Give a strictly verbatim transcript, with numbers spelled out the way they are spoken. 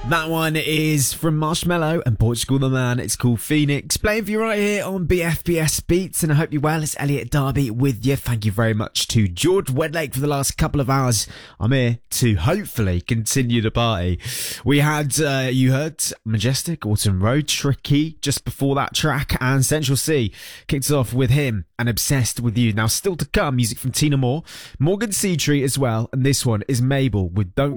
That one is from Marshmello and Portugal the Man. It's called Phoenix. Playing for you right here on B F B S Beats, and I hope you're well. It's Elliot Darby with you. Thank you very much to George Wedlake for the last couple of hours. I'm here to hopefully continue the party. We had, uh, you heard Majestic, Autumn Road, Tricky just before that track, and Central C kicked us off with him and Obsessed With You. Now, still to come, music from Tina Moore, Morgan Seatree as well, and this one is Mabel with Don't